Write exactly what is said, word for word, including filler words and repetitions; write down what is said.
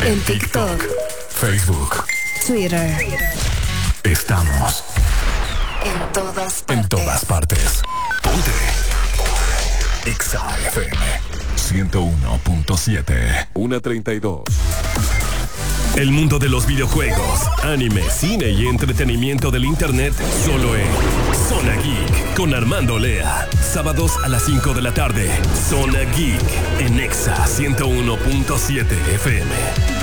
En TikTok, Facebook, Twitter. Estamos en todas partes. En todas partes. Ponte. Exa F M ciento uno punto siete. una treinta y dos. El mundo de los videojuegos, anime, cine y entretenimiento del internet solo en Zona Geek con Armando Lea. Sábados a las cinco de la tarde. Zona Geek en Exa ciento uno punto siete F M.